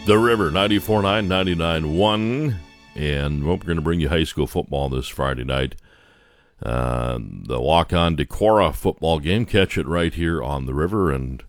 The River, 94.9, 99.1. And we're going to bring you high school football this Friday night. The walk-on Decorah football game. Catch it right here on The River and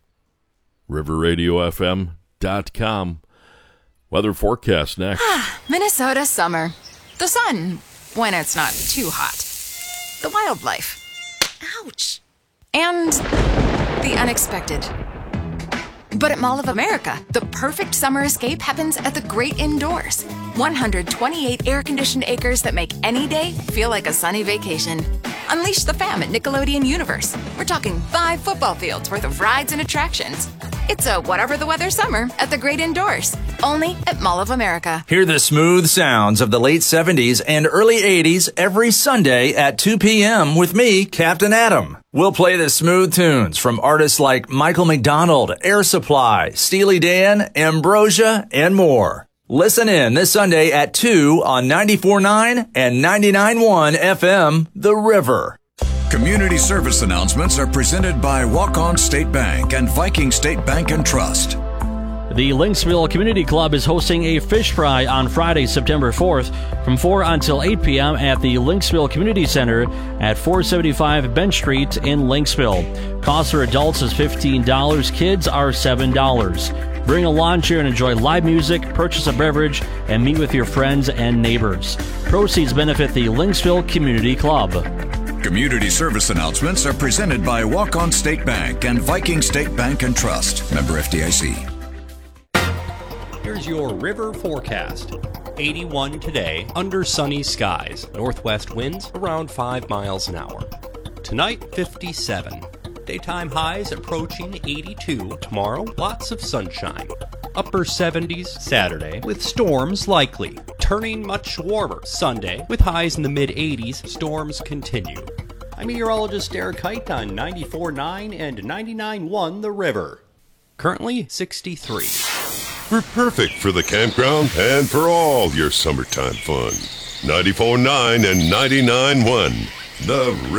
riverradiofm.com. Weather forecast next. Minnesota summer. The sun, when it's not too hot. The wildlife. Ouch. And the unexpected. But at Mall of America, the perfect summer escape happens at the great indoors. 128 air-conditioned acres that make any day feel like a sunny vacation. Unleash the fam at Nickelodeon Universe. We're talking 5 football fields worth of rides and attractions. It's a whatever the weather summer at the great indoors. Only at Mall of America. Hear the smooth sounds of the late 70s and early 80s every Sunday at 2 p.m. with me, Captain Adam. We'll play the smooth tunes from artists like Michael McDonald, Air Supply, Steely Dan, Ambrosia, and more. Listen in this Sunday at 2 on 94.9 and 99.1 FM, The River. Community service announcements are presented by Walk-On State Bank and Viking State Bank and Trust. The Lynxville Community Club is hosting a fish fry on Friday, September 4th from 4 until 8 p.m. at the Lynxville Community Center at 475 Bench Street in Lynxville. Cost for adults is $15. Kids are $7. Bring a lawn chair and enjoy live music, purchase a beverage, and meet with your friends and neighbors. Proceeds benefit the Lynxville Community Club. Community service announcements are presented by Walk-On State Bank and Viking State Bank and Trust. Member FDIC. Here's your river forecast. 81 today, under sunny skies. Northwest winds around 5 miles an hour. Tonight, 57. Daytime highs approaching 82. Tomorrow, lots of sunshine. Upper 70s Saturday, with storms likely. Turning much warmer Sunday, with highs in the mid-80s. Storms continue. I'm meteorologist Derek Height on 94.9 and 99.1 The River. Currently, 63. We're perfect for the campground and for all your summertime fun. 94.9 and 99.1 The River.